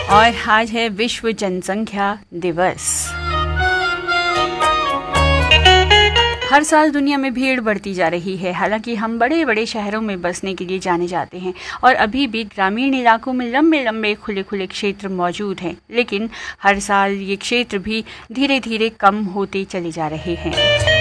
और आज है विश्व जनसंख्या दिवस। हर साल दुनिया में भीड़ बढ़ती जा रही है। हालांकि हम बड़े बड़े शहरों में बसने के लिए जाने जाते हैं और अभी भी ग्रामीण इलाकों में लंबे लंबे खुले खुले क्षेत्र मौजूद हैं, लेकिन हर साल ये क्षेत्र भी धीरे धीरे कम होते चले जा रहे हैं।